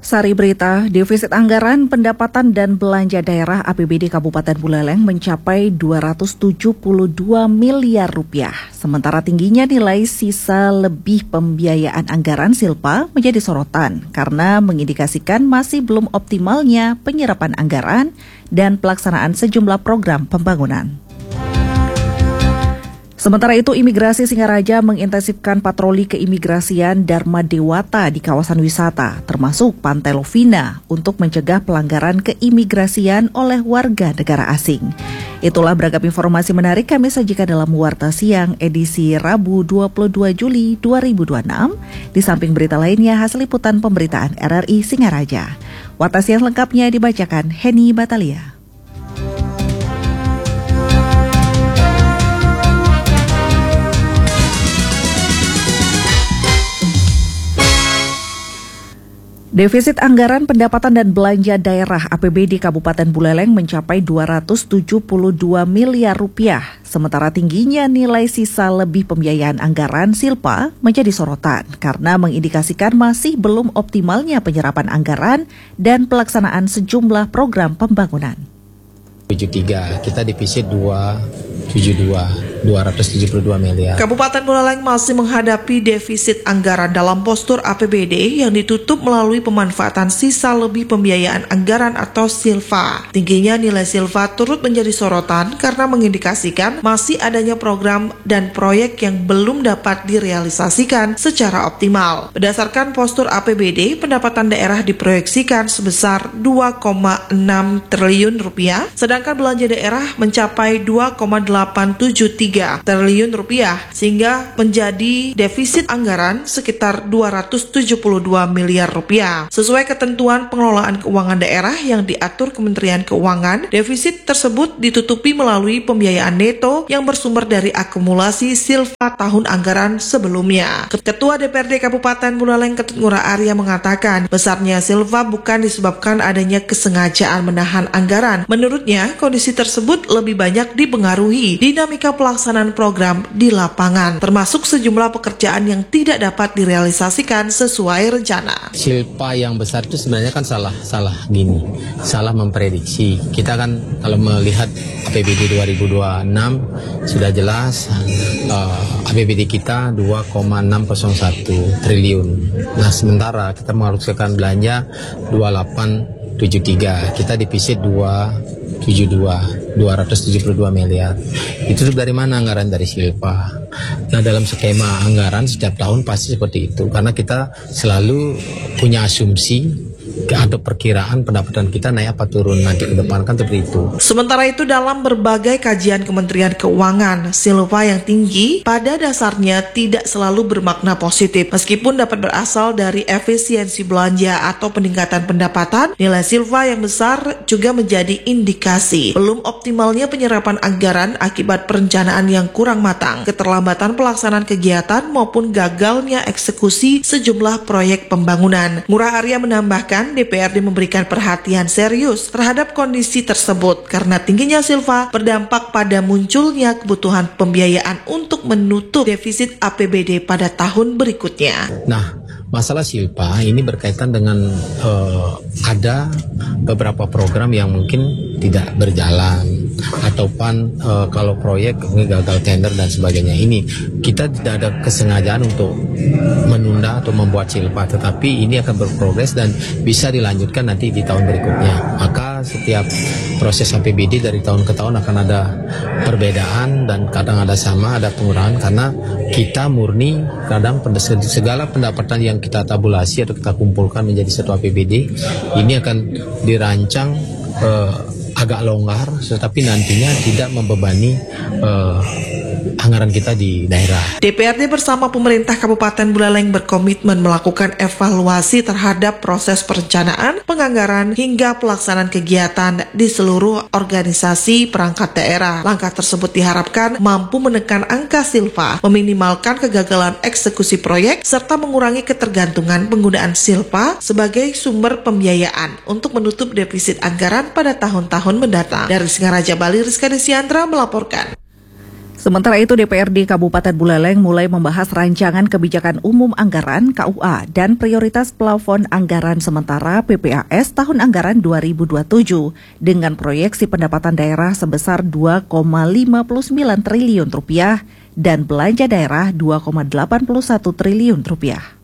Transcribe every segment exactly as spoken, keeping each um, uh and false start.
Sari berita, defisit anggaran pendapatan dan belanja daerah A P B D Kabupaten Buleleng mencapai dua ratus tujuh puluh dua miliar rupiah. Sementara tingginya nilai sisa lebih pembiayaan anggaran Silpa menjadi sorotan karena mengindikasikan masih belum optimalnya penyerapan anggaran dan pelaksanaan sejumlah program pembangunan. Sementara itu, Imigrasi Singaraja mengintensifkan patroli keimigrasian Dharma Dewata di kawasan wisata, termasuk Pantai Lovina, untuk mencegah pelanggaran keimigrasian oleh warga negara asing. Itulah beragam informasi menarik kami sajikan dalam Warta Siang edisi Rabu dua puluh dua Juli dua ribu dua puluh enam. Di samping berita lainnya, hasil liputan pemberitaan R R I Singaraja. Warta Siang lengkapnya dibacakan Heni Batalia. Defisit anggaran pendapatan dan belanja daerah A P B D Kabupaten Buleleng mencapai dua ratus tujuh puluh dua miliar rupiah. Sementara tingginya nilai sisa lebih pembiayaan anggaran Silpa menjadi sorotan karena mengindikasikan masih belum optimalnya penyerapan anggaran dan pelaksanaan sejumlah program pembangunan. tujuh puluh tiga, kita defisit dua ratus tujuh puluh dua, dua ratus tujuh puluh dua miliar. Kabupaten Buleleng masih menghadapi defisit anggaran dalam postur A P B D yang ditutup melalui pemanfaatan sisa lebih pembiayaan anggaran atau Silfa. Tingginya nilai Silfa turut menjadi sorotan karena mengindikasikan masih adanya program dan proyek yang belum dapat direalisasikan secara optimal. Berdasarkan postur A P B D, pendapatan daerah diproyeksikan sebesar dua koma enam triliun rupiah, sedangkan belanja daerah mencapai dua koma delapan tujuh tiga triliun rupiah, sehingga menjadi defisit anggaran sekitar dua ratus tujuh puluh dua miliar rupiah. Sesuai ketentuan pengelolaan keuangan daerah yang diatur Kementerian Keuangan, defisit tersebut ditutupi melalui pembiayaan neto yang bersumber dari akumulasi Silfa tahun anggaran sebelumnya. Ketua D P R D Kabupaten Buleleng Ketut Ngurah Arya mengatakan, besarnya Silfa bukan disebabkan adanya kesengajaan menahan anggaran. Menurutnya, kondisi tersebut lebih banyak dipengaruhi dinamika pelaksanaan program di lapangan, termasuk sejumlah pekerjaan yang tidak dapat direalisasikan sesuai rencana. Silpa yang besar itu sebenarnya kan salah, salah gini, salah memprediksi. Kita kan kalau melihat A P B D dua ribu dua puluh enam sudah jelas uh, A P B D kita dua koma enam nol satu triliun. Nah, sementara kita mengharuskan belanja dua puluh delapan tujuh tiga, kita defisit dua tujuh dua, dua ratus tujuh puluh dua miliar. Itu dari mana anggaran? Dari Silpa. Nah, dalam skema anggaran setiap tahun pasti seperti itu, karena kita selalu punya asumsi atau perkiraan pendapatan kita naik apa turun nanti ke depan, kan seperti itu. Sementara itu, dalam berbagai kajian Kementerian Keuangan, Silpa yang tinggi pada dasarnya tidak selalu bermakna positif. Meskipun dapat berasal dari efisiensi belanja atau peningkatan pendapatan, nilai Silpa yang besar juga menjadi indikasi belum optimalnya penyerapan anggaran akibat perencanaan yang kurang matang, keterlambatan pelaksanaan kegiatan maupun gagalnya eksekusi sejumlah proyek pembangunan. Ngurah Arya menambahkan, D P R D memberikan perhatian serius terhadap kondisi tersebut karena tingginya Silpa berdampak pada munculnya kebutuhan pembiayaan untuk menutup defisit A P B D pada tahun berikutnya. Nah, masalah Silpa ini berkaitan dengan uh, ada beberapa program yang mungkin tidak berjalan, ataupun uh, kalau proyek gagal tender dan sebagainya. Ini kita tidak ada kesengajaan untuk menunda atau membuat Silpa, tetapi ini akan berprogres dan bisa dilanjutkan nanti di tahun berikutnya. Maka setiap proses A P B D dari tahun ke tahun akan ada perbedaan dan kadang ada sama, ada pengurangan, karena kita murni kadang segala pendapatan yang kita tabulasi atau kita kumpulkan menjadi satu A P B D ini akan dirancang uh, agak longgar, tetapi nantinya tidak membebani uh, anggaran kita di daerah. D P R D bersama pemerintah Kabupaten Buleleng berkomitmen melakukan evaluasi terhadap proses perencanaan, penganggaran, hingga pelaksanaan kegiatan di seluruh organisasi perangkat daerah. Langkah tersebut diharapkan mampu menekan angka Silpa, meminimalkan kegagalan eksekusi proyek, serta mengurangi ketergantungan penggunaan Silpa sebagai sumber pembiayaan untuk menutup defisit anggaran pada tahun-tahun mendatang. Dari Singaraja, Bali, Rizka Desiandra melaporkan. Sementara itu, D P R D Kabupaten Buleleng mulai membahas rancangan kebijakan umum anggaran K U A dan prioritas plafon anggaran sementara P P A S tahun anggaran dua ribu dua puluh tujuh dengan proyeksi pendapatan daerah sebesar dua koma lima puluh sembilan triliun rupiah dan belanja daerah dua koma delapan puluh satu triliun rupiah.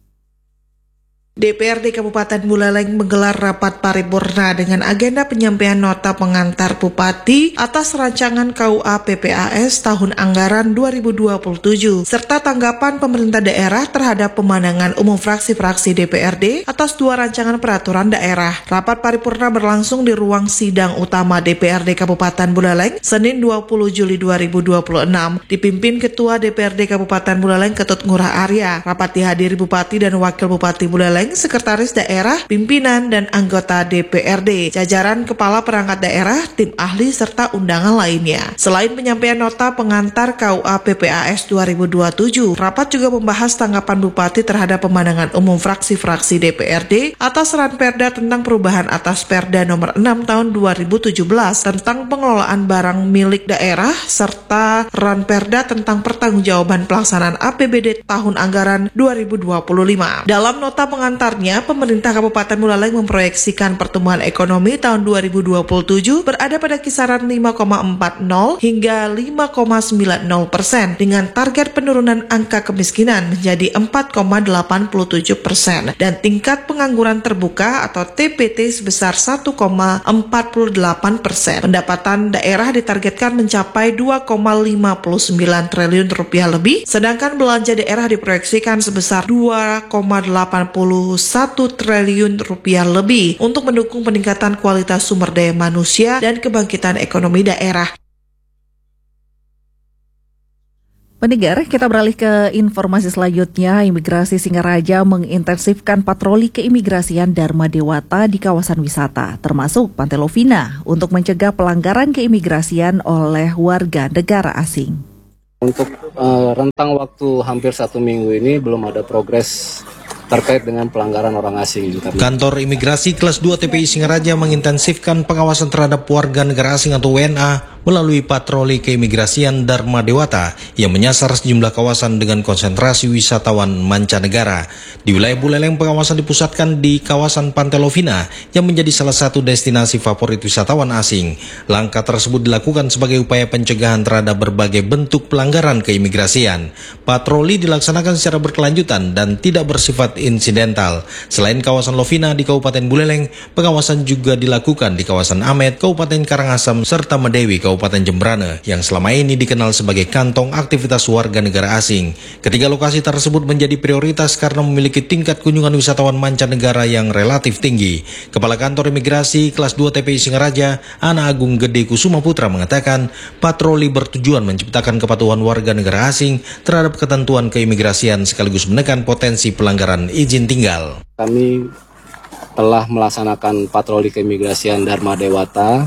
D P R D Kabupaten Buleleng menggelar rapat paripurna dengan agenda penyampaian nota pengantar Bupati atas rancangan K U A P P A S tahun anggaran dua ribu dua puluh tujuh serta tanggapan pemerintah daerah terhadap pemandangan umum fraksi-fraksi D P R D atas dua rancangan peraturan daerah. Rapat paripurna berlangsung di ruang sidang utama D P R D Kabupaten Buleleng Senin dua puluh Juli dua ribu dua puluh enam dipimpin Ketua D P R D Kabupaten Buleleng Ketut Ngurah Arya. Rapat dihadiri Bupati dan Wakil Bupati Buleleng, Sekretaris Daerah, Pimpinan dan anggota D P R D, jajaran kepala perangkat daerah, tim ahli serta undangan lainnya. Selain penyampaian nota pengantar K U A P P A S dua ribu dua puluh tujuh, rapat juga membahas tanggapan Bupati terhadap pemandangan umum fraksi-fraksi D P R D atas Ranperda tentang perubahan atas Perda nomor enam tahun dua ribu tujuh belas tentang pengelolaan barang milik daerah serta Ranperda tentang pertanggungjawaban pelaksanaan A P B D tahun anggaran dua ribu dua puluh lima. Dalam nota pengantar Antaranya, pemerintah Kabupaten Buleleng memproyeksikan pertumbuhan ekonomi tahun dua ribu dua puluh tujuh berada pada kisaran lima koma empat nol hingga lima koma sembilan nol persen dengan target penurunan angka kemiskinan menjadi empat koma delapan tujuh persen dan tingkat pengangguran terbuka atau T P T sebesar satu koma empat delapan persen. Pendapatan daerah ditargetkan mencapai dua koma lima sembilan triliun rupiah lebih, sedangkan belanja daerah diproyeksikan sebesar dua koma delapan satu triliun rupiah lebih untuk mendukung peningkatan kualitas sumber daya manusia dan kebangkitan ekonomi daerah. Pendengar, kita beralih ke informasi selanjutnya. Imigrasi Singaraja mengintensifkan patroli keimigrasian Dharma Dewata di kawasan wisata, termasuk Pantai Lovina, untuk mencegah pelanggaran keimigrasian oleh warga negara asing. Untuk uh, rentang waktu hampir satu minggu ini belum ada progres terkait dengan pelanggaran orang asing. Kantor Imigrasi Kelas dua T P I Singaraja mengintensifkan pengawasan terhadap warga negara asing atau W N A melalui patroli keimigrasian Dharma Dewata yang menyasar sejumlah kawasan dengan konsentrasi wisatawan mancanegara. Di wilayah Buleleng, pengawasan dipusatkan di kawasan Pantai Lovina yang menjadi salah satu destinasi favorit wisatawan asing. Langkah tersebut dilakukan sebagai upaya pencegahan terhadap berbagai bentuk pelanggaran keimigrasian. Patroli dilaksanakan secara berkelanjutan dan tidak bersifat insidental. Selain kawasan Lovina di Kabupaten Buleleng, pengawasan juga dilakukan di kawasan Amet, Kabupaten Karangasem, serta Medewi, Kabupaten Jembrane, yang selama ini dikenal sebagai kantong aktivitas warga negara asing. Ketiga lokasi tersebut menjadi prioritas karena memiliki tingkat kunjungan wisatawan mancanegara yang relatif tinggi. Kepala Kantor Imigrasi Kelas dua T P I Singaraja, Ana Agung Gede Kusuma Putra, mengatakan patroli bertujuan menciptakan kepatuhan warga negara asing terhadap ketentuan keimigrasian sekaligus menekan potensi pelanggaran izin tinggal. Kami telah melaksanakan patroli keimigrasian Dharma Dewata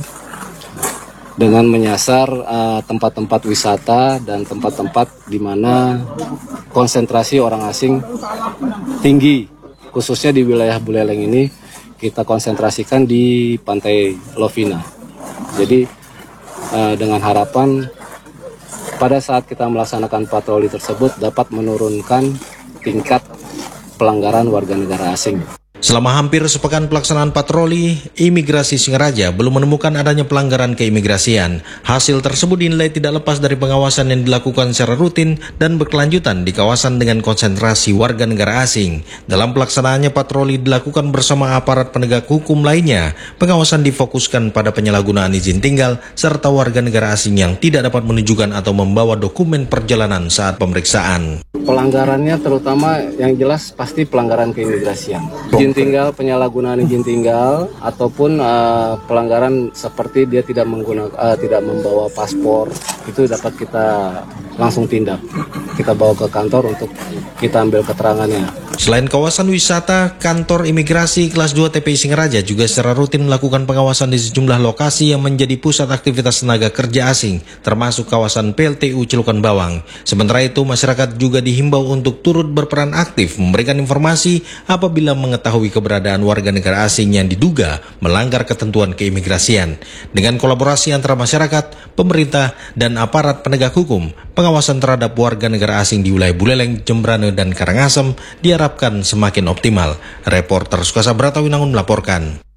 dengan menyasar uh, tempat-tempat wisata dan tempat-tempat di mana konsentrasi orang asing tinggi, khususnya di wilayah Buleleng ini kita konsentrasikan di Pantai Lovina. Jadi uh, dengan harapan pada saat kita melaksanakan patroli tersebut dapat menurunkan tingkat pelanggaran warga negara asing. Selama hampir sepekan pelaksanaan patroli, Imigrasi Singaraja belum menemukan adanya pelanggaran keimigrasian. Hasil tersebut dinilai tidak lepas dari pengawasan yang dilakukan secara rutin dan berkelanjutan di kawasan dengan konsentrasi warga negara asing. Dalam pelaksanaannya, patroli dilakukan bersama aparat penegak hukum lainnya. Pengawasan difokuskan pada penyalahgunaan izin tinggal serta warga negara asing yang tidak dapat menunjukkan atau membawa dokumen perjalanan saat pemeriksaan. Pelanggarannya terutama yang jelas pasti pelanggaran keimigrasian. Izin tinggal, penyalahgunaan izin tinggal, ataupun uh, pelanggaran seperti dia tidak menggunakan, uh, tidak membawa paspor, itu dapat kita langsung tindak. Kita bawa ke kantor untuk kita ambil keterangannya. Selain kawasan wisata, kantor imigrasi kelas dua T P I Singaraja juga secara rutin melakukan pengawasan di sejumlah lokasi yang menjadi pusat aktivitas tenaga kerja asing, termasuk kawasan P L T U Celukan Bawang. Sementara itu, masyarakat juga dihimbau untuk turut berperan aktif memberikan informasi apabila mengetahui keberadaan warga negara asing yang diduga melanggar ketentuan keimigrasian. Dengan kolaborasi antara masyarakat, pemerintah, dan aparat penegak hukum, pengawasan terhadap warga negara asing di wilayah Buleleng, Jembrane, dan Karangasem diharapkan semakin optimal. Reporter Sukasa Brata Winangun melaporkan.